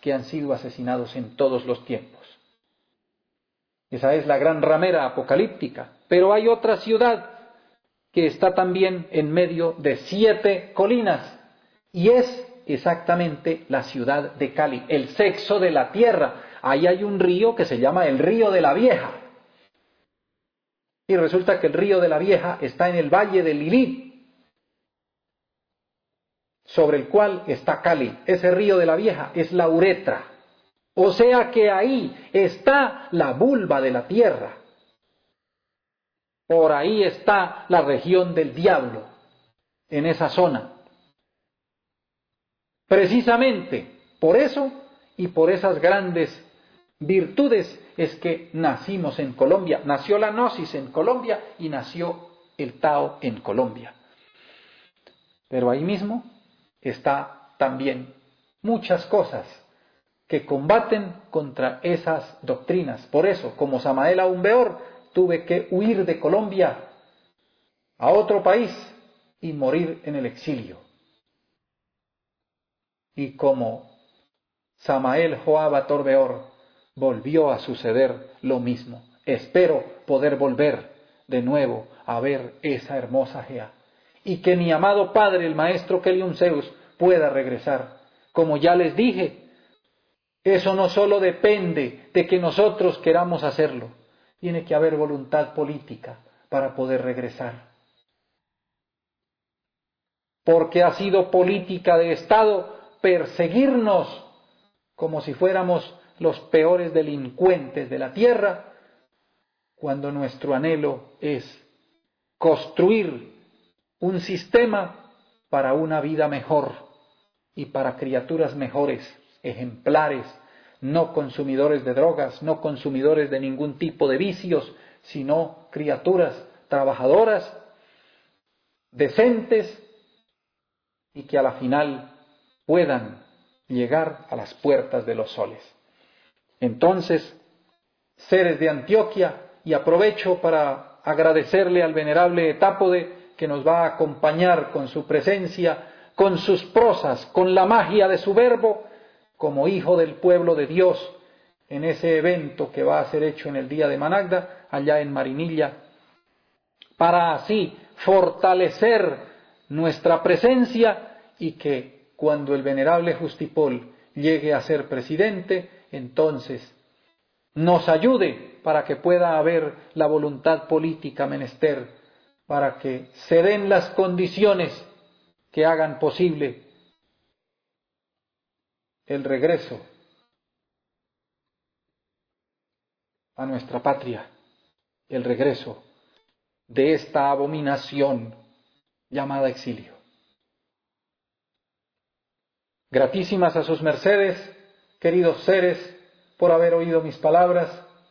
que han sido asesinados en todos los tiempos. Esa es la gran ramera apocalíptica. Pero hay otra ciudad que está también en medio de 7 colinas, y es exactamente la ciudad de Cali, el sexo de la tierra. Ahí hay un río que se llama el Río de la Vieja. Y resulta que el Río de la Vieja está en el valle de Lilí, sobre el cual está Cali. Ese Río de la Vieja es la uretra. O sea que ahí está la vulva de la tierra. Por ahí está la región del diablo, en esa zona. Precisamente por eso y por esas grandes virtudes es que nacimos en Colombia. Nació la Gnosis en Colombia y nació el Tao en Colombia. Pero ahí mismo está también muchas cosas que combaten contra esas doctrinas. Por eso, como Samael Aún Weor, tuve que huir de Colombia a otro país y morir en el exilio. Y como Samael Joabator Weor, volvió a suceder lo mismo. Espero poder volver de nuevo a ver esa hermosa Gea. Y que mi amado padre, el maestro Kelium Zeus, pueda regresar. Como ya les dije, eso no solo depende de que nosotros queramos hacerlo. Tiene que haber voluntad política para poder regresar. Porque ha sido política de Estado perseguirnos como si fuéramos los peores delincuentes de la tierra, cuando nuestro anhelo es construir un sistema para una vida mejor y para criaturas mejores, ejemplares, no consumidores de drogas, no consumidores de ningún tipo de vicios, sino criaturas trabajadoras, decentes y que a la final puedan llegar a las puertas de los soles. Entonces, seres de Antioquia, y aprovecho para agradecerle al venerable Etápode que nos va a acompañar con su presencia, con sus prosas, con la magia de su verbo, como hijo del pueblo de Dios, en ese evento que va a ser hecho en el día de Managda, allá en Marinilla, para así fortalecer nuestra presencia y que cuando el venerable Justipol llegue a ser presidente, entonces nos ayude para que pueda haber la voluntad política menester, para que se den las condiciones que hagan posible el regreso a nuestra patria, el regreso de esta abominación llamada exilio. Gratísimas a sus mercedes, queridos seres, por haber oído mis palabras,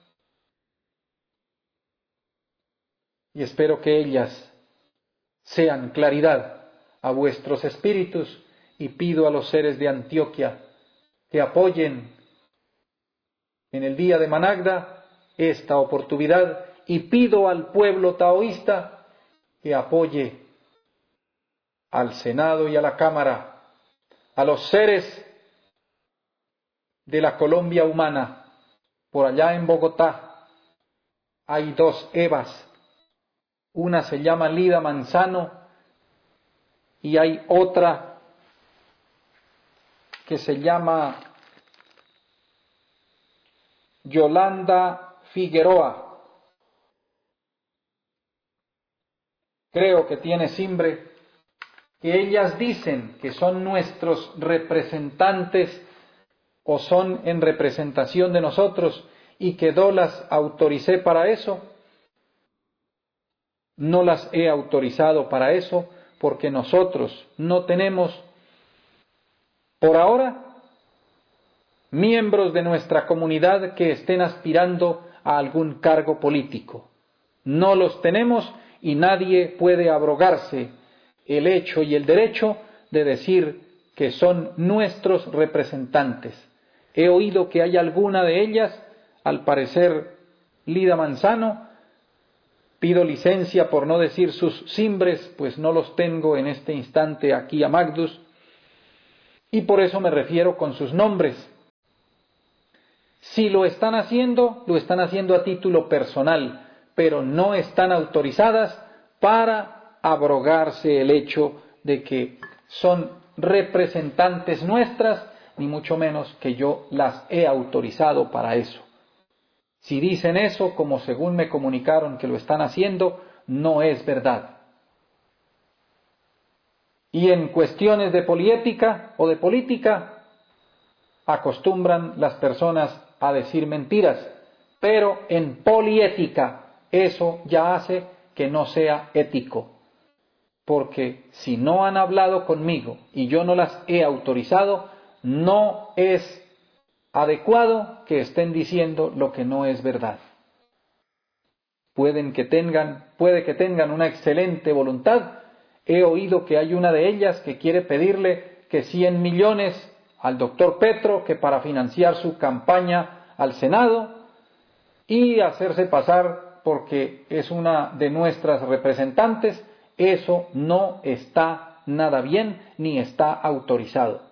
y espero que ellas sean claridad a vuestros espíritus, y pido a los seres de Antioquia que apoyen en el día de Managda esta oportunidad, y pido al pueblo taoísta que apoye al Senado y a la Cámara, a los seres de la Colombia humana. Por allá en Bogotá hay 2 Evas, una se llama Lida Manzano y hay otra que se llama Yolanda Figueroa. Creo que tiene simbre, que ellas dicen que son nuestros representantes o son en representación de nosotros, y que yo las autoricé para eso. No las he autorizado para eso porque nosotros no tenemos, por ahora, miembros de nuestra comunidad que estén aspirando a algún cargo político. No los tenemos y nadie puede abrogarse el hecho y el derecho de decir que son nuestros representantes. He oído que hay alguna de ellas, al parecer Lida Manzano. Pido licencia por no decir sus simbres, pues no los tengo en este instante aquí a Magdus, y por eso me refiero con sus nombres. Si lo están haciendo a título personal, pero no están autorizadas para abrogarse el hecho de que son representantes nuestras, ni mucho menos que yo las he autorizado para eso. Si dicen eso, como según me comunicaron que lo están haciendo, no es verdad. Y en cuestiones de poliética o de política, acostumbran las personas a decir mentiras, pero en poliética eso ya hace que no sea ético. Porque si no han hablado conmigo y yo no las he autorizado, no es adecuado que estén diciendo lo que no es verdad. Puede que tengan una excelente voluntad. He oído que hay una de ellas que quiere pedirle que 100 millones al doctor Petro, que para financiar su campaña al Senado y hacerse pasar porque es una de nuestras representantes. Eso no está nada bien ni está autorizado.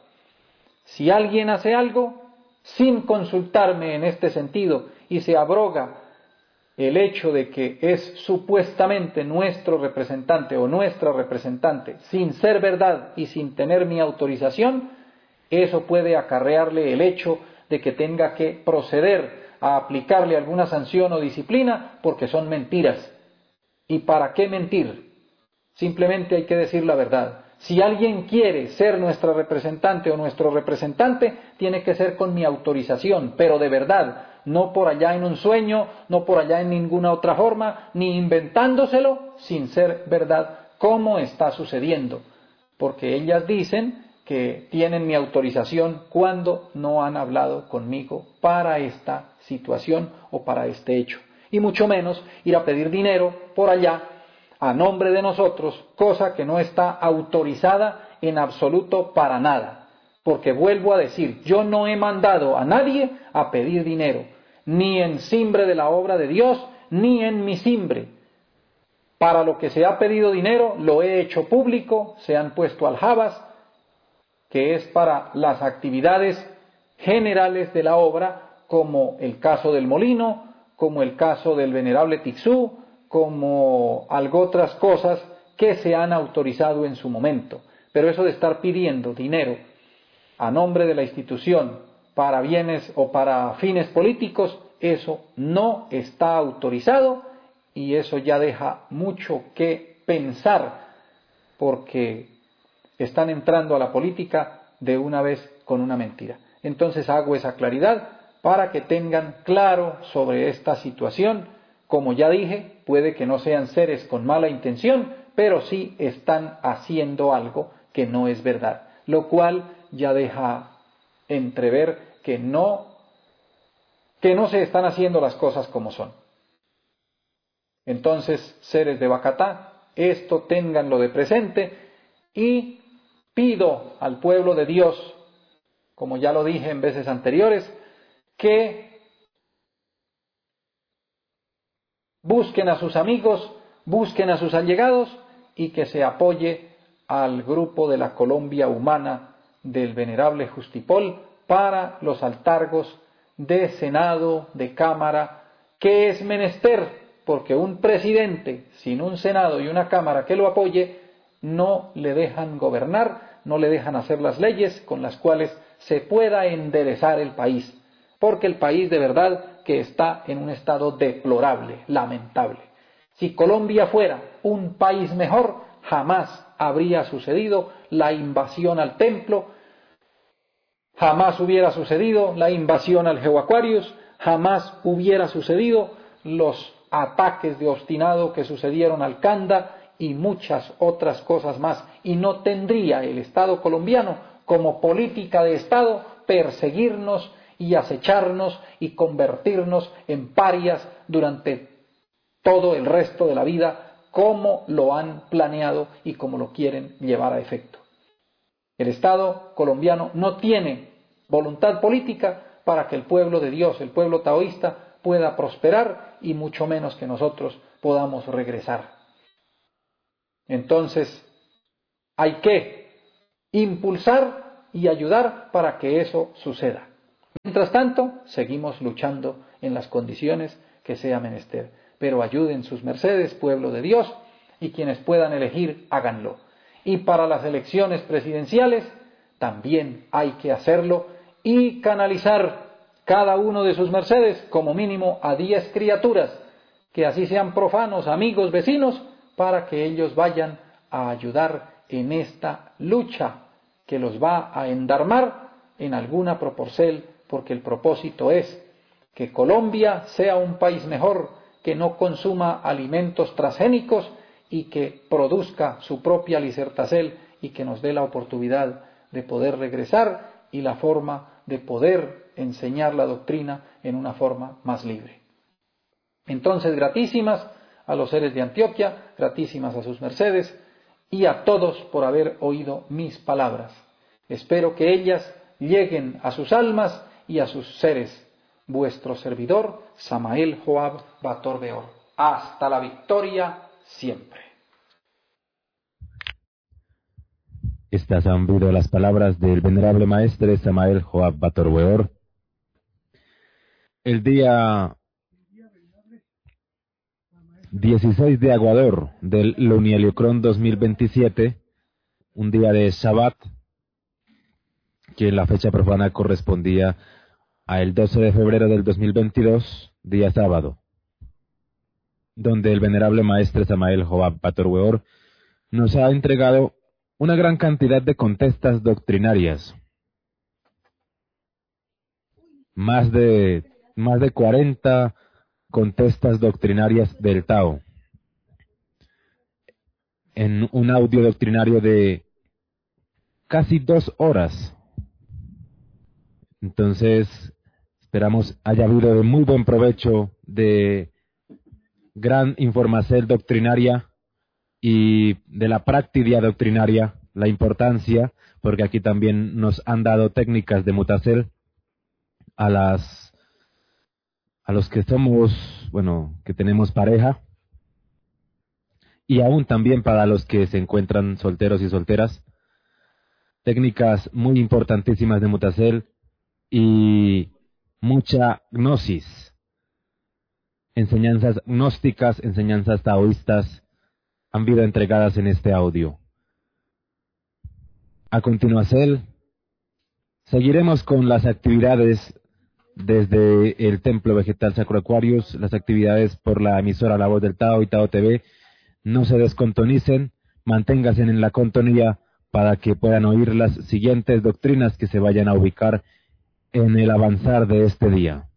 Si alguien hace algo sin consultarme en este sentido y se abroga el hecho de que es supuestamente nuestro representante o nuestra representante sin ser verdad y sin tener mi autorización, eso puede acarrearle el hecho de que tenga que proceder a aplicarle alguna sanción o disciplina porque son mentiras. ¿Y para qué mentir? Simplemente hay que decir la verdad. Si alguien quiere ser nuestra representante o nuestro representante, tiene que ser con mi autorización, pero de verdad, no por allá en un sueño, no por allá en ninguna otra forma, ni inventándoselo sin ser verdad, como está sucediendo. Porque ellas dicen que tienen mi autorización cuando no han hablado conmigo para esta situación o para este hecho. Y mucho menos ir a pedir dinero por allá a nombre de nosotros, cosa que no está autorizada en absoluto para nada. Porque vuelvo a decir, yo no he mandado a nadie a pedir dinero, ni en simbre de la obra de Dios, ni en mi simbre. Para lo que se ha pedido dinero, lo he hecho público, se han puesto aljabas, que es para las actividades generales de la obra, como el caso del molino, como el caso del venerable Tixú, como algo otras cosas que se han autorizado en su momento. Pero eso de estar pidiendo dinero a nombre de la institución para bienes o para fines políticos, eso no está autorizado y eso ya deja mucho que pensar, porque están entrando a la política de una vez con una mentira. Entonces hago esa claridad para que tengan claro sobre esta situación. Como ya dije, puede que no sean seres con mala intención, pero sí están haciendo algo que no es verdad, lo cual ya deja entrever que no se están haciendo las cosas como son. Entonces, seres de Bacatá, esto ténganlo de presente y pido al pueblo de Dios, como ya lo dije en veces anteriores, que busquen a sus amigos, busquen a sus allegados y que se apoye al grupo de la Colombia Humana del venerable Justipol para los altargos de Senado, de Cámara, que es menester, porque un presidente sin un Senado y una Cámara que lo apoye, no le dejan gobernar, no le dejan hacer las leyes con las cuales se pueda enderezar el país, porque el país de verdad que está en un estado deplorable, lamentable. Si Colombia fuera un país mejor, jamás habría sucedido la invasión al templo, jamás hubiera sucedido la invasión al Geoaquarius, jamás hubiera sucedido los ataques de obstinado que sucedieron al Canda y muchas otras cosas más. Y no tendría el Estado colombiano como política de Estado perseguirnos y acecharnos y convertirnos en parias durante todo el resto de la vida, como lo han planeado y como lo quieren llevar a efecto. El Estado colombiano no tiene voluntad política para que el pueblo de Dios, el pueblo taoísta, pueda prosperar y mucho menos que nosotros podamos regresar. Entonces, hay que impulsar y ayudar para que eso suceda. Mientras tanto, seguimos luchando en las condiciones que sea menester. Pero ayuden sus mercedes, pueblo de Dios, y quienes puedan elegir, háganlo. Y para las elecciones presidenciales, también hay que hacerlo y canalizar cada uno de sus mercedes como mínimo a 10 criaturas, que así sean profanos, amigos, vecinos, para que ellos vayan a ayudar en esta lucha que los va a endarmar en alguna proporcel, porque el propósito es que Colombia sea un país mejor, que no consuma alimentos transgénicos y que produzca su propia licertacel y que nos dé la oportunidad de poder regresar y la forma de poder enseñar la doctrina en una forma más libre. Entonces, gratísimas a los seres de Antioquia, gratísimas a sus mercedes y a todos por haber oído mis palabras. Espero que ellas lleguen a sus almas y a sus seres. Vuestro servidor, Samael Joab Bator Beor. Hasta la victoria siempre. Estas han sido las palabras del venerable maestre Samael Joab Bator Beor. El día 16 de Aguador del Lunieliocrón 2027, un día de Shabbat, que en la fecha profana correspondía al 12 de febrero del 2022, día sábado, donde el venerable maestre Samael Joab Bator Beor nos ha entregado una gran cantidad de contestas doctrinarias, más de 40 contestas doctrinarias del Tao, en un audio doctrinario de casi 2 horas. Entonces, esperamos haya habido de muy buen provecho, de gran información doctrinaria y de la práctica doctrinaria, la importancia, porque aquí también nos han dado técnicas de mutasel a los que somos, que tenemos pareja, y aún también para los que se encuentran solteros y solteras, técnicas muy importantísimas de mutasel y mucha gnosis, enseñanzas gnósticas, enseñanzas taoístas han sido entregadas en este audio. A continuación, seguiremos con las actividades desde el Templo Vegetal Sacro Aquarius, las actividades por la emisora La Voz del Tao y Tao TV. No se descontonicen, manténganse en la contonía para que puedan oír las siguientes doctrinas que se vayan a ubicar en el avanzar de este día.